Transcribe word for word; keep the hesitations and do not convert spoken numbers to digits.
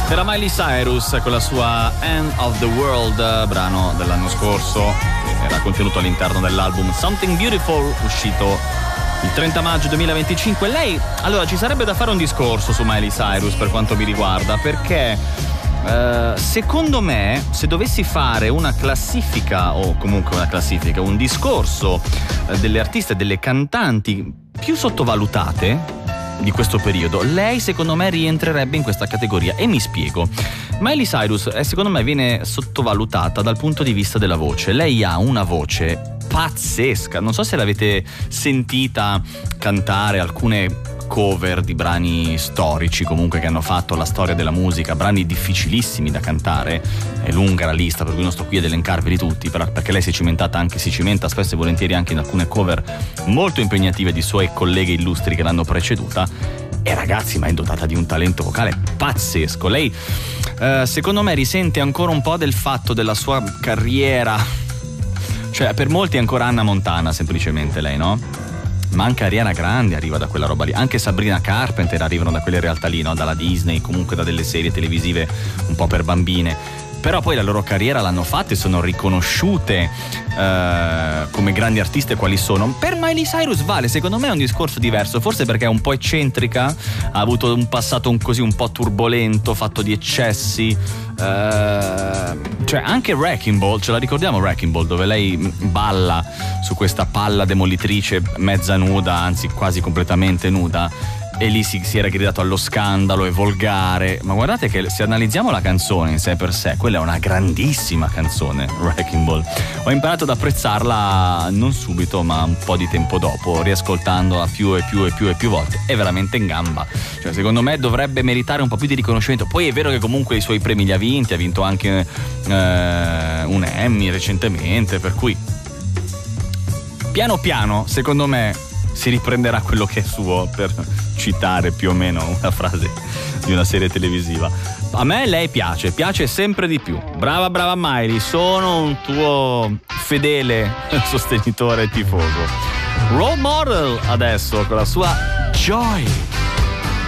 Era Miley Cyrus con la sua End of the World, brano dell'anno scorso, che era contenuto all'interno dell'album Something Beautiful, uscito il trenta maggio duemilaventicinque. Lei, allora, ci sarebbe da fare un discorso su Miley Cyrus per quanto mi riguarda, perché eh, secondo me, se dovessi fare una classifica, o comunque una classifica, un discorso eh, delle artiste, delle cantanti più sottovalutate di questo periodo, lei secondo me rientrerebbe in questa categoria, e mi spiego. Miley Cyrus eh, secondo me viene sottovalutata dal punto di vista della voce. Lei ha una voce pazzesca, non so se l'avete sentita cantare alcune cover di brani storici comunque che hanno fatto la storia della musica, brani difficilissimi da cantare. È lunga la lista, per cui non sto qui ad elencarveli tutti, però perché lei si è cimentata anche, si cimenta spesso e volentieri anche in alcune cover molto impegnative di suoi colleghi illustri che l'hanno preceduta. E ragazzi, ma è dotata di un talento vocale pazzesco. Lei eh, secondo me risente ancora un po' del fatto della sua carriera, cioè per molti è ancora Hannah Montana semplicemente lei, no? Ma anche Ariana Grande arriva da quella roba lì, anche Sabrina Carpenter arrivano da quelle realtà lì, no? Dalla Disney, comunque da delle serie televisive un po' per bambine. Però poi la loro carriera l'hanno fatta e sono riconosciute eh, come grandi artiste quali sono. Per Miley Cyrus vale, secondo me è un discorso diverso, forse perché è un po' eccentrica, ha avuto un passato un così un po' turbolento, fatto di eccessi. Eh, cioè anche Wrecking Ball, ce la ricordiamo Wrecking Ball, dove lei balla su questa palla demolitrice mezza nuda, anzi quasi completamente nuda, e lì si, si era gridato allo scandalo, è volgare. Ma guardate che se analizziamo la canzone in sé per sé, quella è una grandissima canzone, Wrecking Ball. Ho imparato ad apprezzarla non subito, ma un po' di tempo dopo, riascoltandola più e più e più e più volte. È veramente in gamba, cioè secondo me dovrebbe meritare un po' più di riconoscimento. Poi è vero che comunque i suoi premi li ha vinti, ha vinto anche eh, un Emmy recentemente, per cui piano piano secondo me si riprenderà quello che è suo, per citare più o meno una frase di una serie televisiva. A me lei piace, piace sempre di più. Brava, brava Miley, sono un tuo fedele sostenitore e tifoso. Role Model adesso con la sua Joy.